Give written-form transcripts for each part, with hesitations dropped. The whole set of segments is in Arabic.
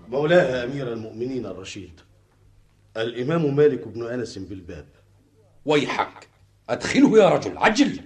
مولاي أمير المؤمنين الرشيد، الإمام مالك بن أنس بالباب. ويحك، أدخله يا رجل، عجل.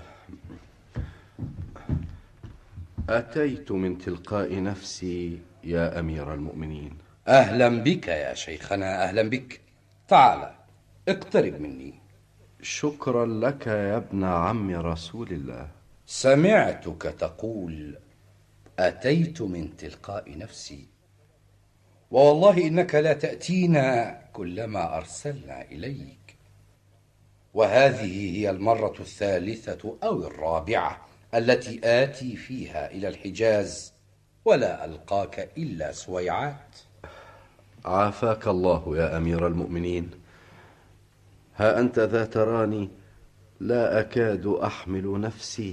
أتيت من تلقاء نفسي يا أمير المؤمنين. أهلا بك يا شيخنا، أهلا بك. تعال اقترب مني. شكرا لك يا ابن عم رسول الله. سمعتك تقول أتيت من تلقاء نفسي، والله إنك لا تأتينا كلما أرسلنا إليك، وهذه هي المرة الثالثة أو الرابعة التي آتي فيها إلى الحجاز ولا ألقاك إلا سويعات. عافاك الله يا أمير المؤمنين. ها أنت ذا تراني لا أكاد أحمل نفسي،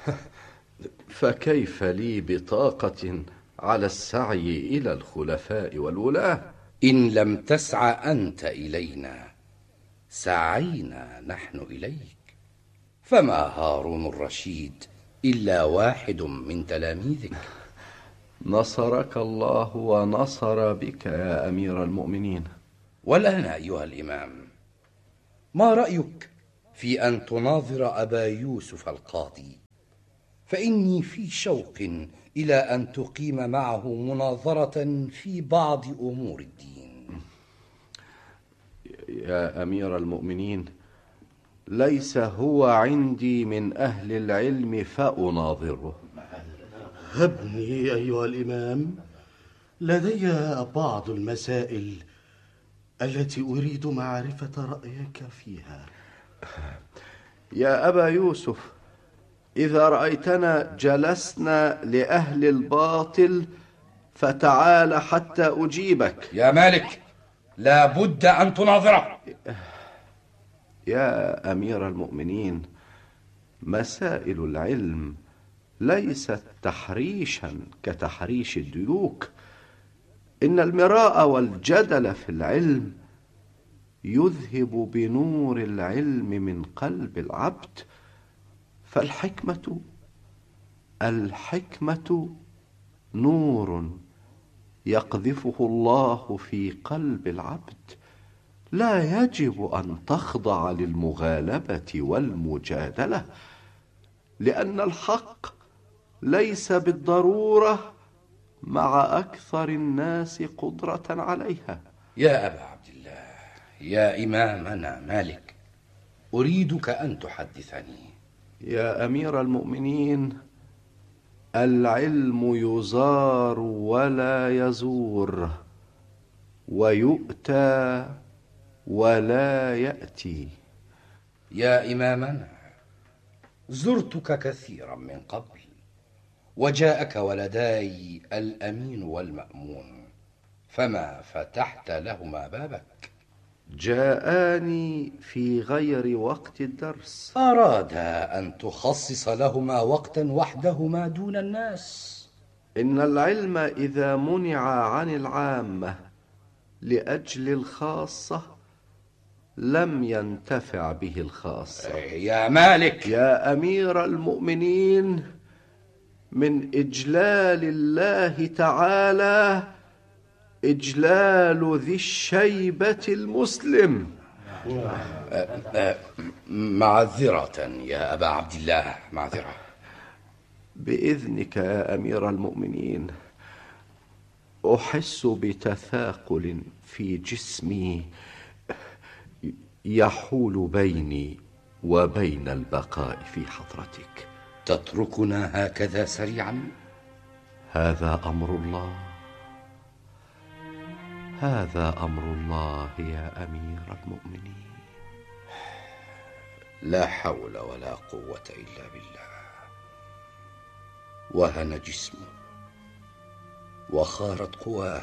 فكيف لي بطاقة على السعي إلى الخلفاء والولاة؟ إن لم تسعى أنت إلينا سعينا نحن إليك، فما هارون الرشيد إلا واحد من تلاميذك. نصرك الله ونصر بك يا أمير المؤمنين. والآن أيها الإمام، ما رأيك في أن تناظر أبا يوسف القاضي؟ فإني في شوق إلى أن تقيم معه مناظرة في بعض أمور الدين. يا أمير المؤمنين، ليس هو عندي من أهل العلم فأناظره. هبني أيها الإمام، لدي بعض المسائل التي أريد معرفة رأيك فيها. يا أبا يوسف، إذا رأيتنا جلسنا لأهل الباطل فتعال حتى أجيبك. يا مالك، لا بد أن تناظره. يا أمير المؤمنين، مسائل العلم ليست تحريشا كتحريش الديوك. إن المراء والجدل في العلم يذهب بنور العلم من قلب العبد، فالحكمة نور يقذفه الله في قلب العبد، لا يجب أن تخضع للمغالبة والمجادلة، لأن الحق ليس بالضرورة مع أكثر الناس قدرة عليها. يا أبا عبد الله، يا إمامنا مالك، أريدك أن تحدثني. يا أمير المؤمنين، العلم يزار ولا يزور، ويؤتى ولا يأتي. يا إمامنا، زرتك كثيرا من قبل، وجاءك ولداي الأمين والمأمون، فما فتحت لهما بابك؟ جاءاني في غير وقت الدرس. أرادا أن تخصص لهما وقتا وحدهما دون الناس. إن العلم إذا منع عن العامة لأجل الخاصة لم ينتفع به الخاصة. يا مالك، يا أمير المؤمنين، من إجلال الله تعالى إجلال ذي الشيبة المسلم. معذرة يا أبا عبد الله، معذرة. بإذنك يا أمير المؤمنين، أحس بتثاقل في جسمي يحول بيني وبين البقاء في حضرتك. تتركنا هكذا سريعا؟ هذا أمر الله، هذا أمر الله يا أمير المؤمنين. لا حول ولا قوة إلا بالله. وهن جسمه وخارت قواه،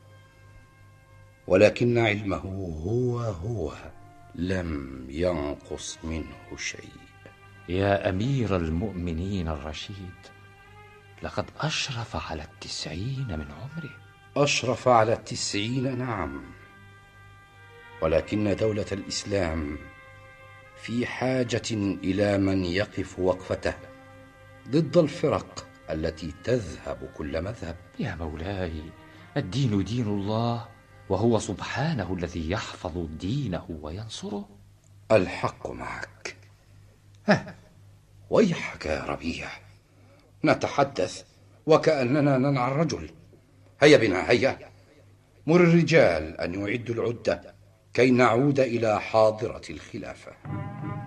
ولكن علمه هو لم ينقص منه شيء. يا أمير المؤمنين الرشيد، لقد أشرف على 90 من عمره. أشرف على 90، نعم، ولكن دولة الإسلام في حاجة إلى من يقف وقفته ضد الفرق التي تذهب كل مذهب. يا مولاي، الدين دين الله، وهو سبحانه الذي يحفظ دينه وينصره. الحق معك. ويحك يا ربيع، نتحدث وكأننا ننعى الرجل. هيا بنا، هيا، مر الرجال أن يعدوا العدة كي نعود إلى حاضرة الخلافة.